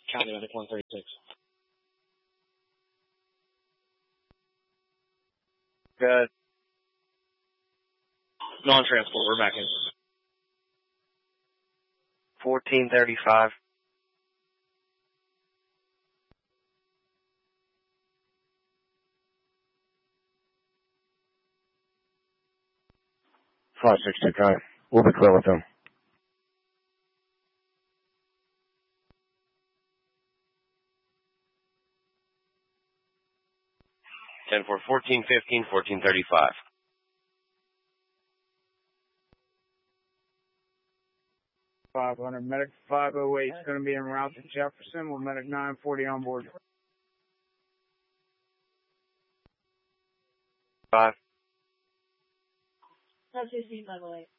County Medic 136. Good. Non-transport, we're back in. 1435. We'll be clear with them. 10 for 1415, 1435. 500, medic 508 is going to be en route to Jefferson with medic 940 on board. 5. That's 508.